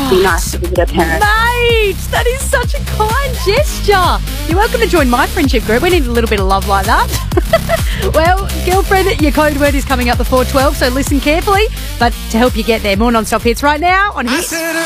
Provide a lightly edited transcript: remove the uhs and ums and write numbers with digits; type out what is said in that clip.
it'd be nice to visit her parents. Mate, that is such a kind gesture. You're welcome to join my friendship group. We need a little bit of love like that. Well, girlfriend, your code word is coming up before 12, so listen carefully. But to help you get there, more non-stop hits right now on Hits.